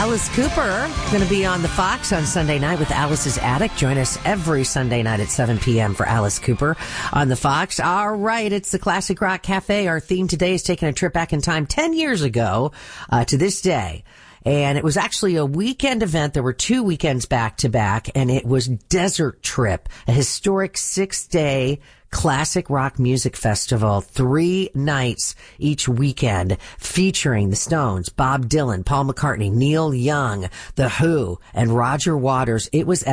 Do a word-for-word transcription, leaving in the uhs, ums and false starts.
Alice Cooper going to be on the Fox on Sunday night with Alice's Attic. Join us every Sunday night at seven p.m. for Alice Cooper on the Fox. All right, it's the Classic Rock Cafe. Our theme today is taking a trip back in time ten years ago uh, to this day. And it was actually a weekend event. There were two weekends back to back, and it was Desert Trip, a historic six-day classic rock music festival, three nights each weekend, featuring the Stones, Bob Dylan, Paul McCartney, Neil Young, The Who, and Roger Waters. It was